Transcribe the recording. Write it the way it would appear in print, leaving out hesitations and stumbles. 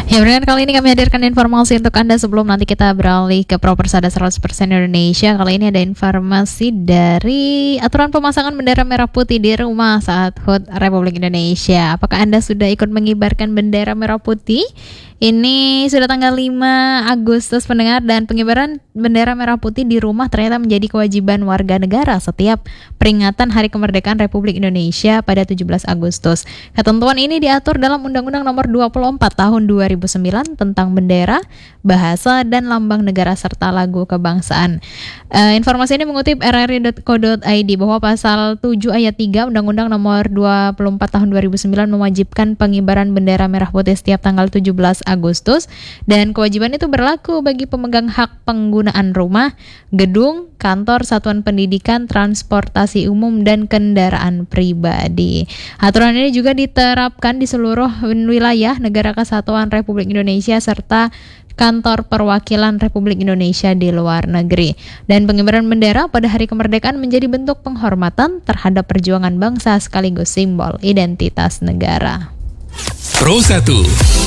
Ya benar, kali ini kami hadirkan informasi untuk Anda sebelum nanti kita beralih ke Propersada 100% Indonesia. Kali ini ada informasi dari aturan pemasangan bendera merah putih di rumah saat HUT Republik Indonesia. Apakah Anda sudah ikut mengibarkan bendera merah putih? Ini sudah tanggal 5 Agustus pendengar, dan pengibaran bendera merah putih di rumah ternyata menjadi kewajiban warga negara setiap peringatan Hari Kemerdekaan Republik Indonesia pada 17 Agustus. Ketentuan ini diatur dalam Undang-Undang Nomor 24 Tahun 2009 tentang bendera, bahasa, dan lambang negara serta lagu kebangsaan. Informasi ini mengutip rri.co.id bahwa pasal 7 ayat 3 Undang-Undang Nomor 24 Tahun 2009 mewajibkan pengibaran bendera merah putih setiap tanggal 17 Agustus, dan kewajiban itu berlaku bagi pemegang hak penggunaan rumah, gedung, kantor, satuan pendidikan, transportasi umum, dan kendaraan pribadi. Aturan ini juga diterapkan di seluruh wilayah Negara Kesatuan Republik Indonesia serta kantor perwakilan Republik Indonesia di luar negeri. Dan pengibaran bendera pada Hari Kemerdekaan menjadi bentuk penghormatan terhadap perjuangan bangsa sekaligus simbol identitas negara. Pro 1